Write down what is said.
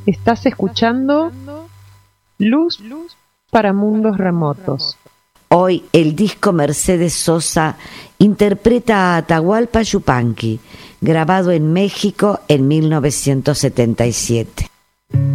Estás escuchando Luz para Mundos Remotos. Hoy el disco Mercedes Sosa interpreta a Atahualpa Yupanqui, grabado en México en 1977.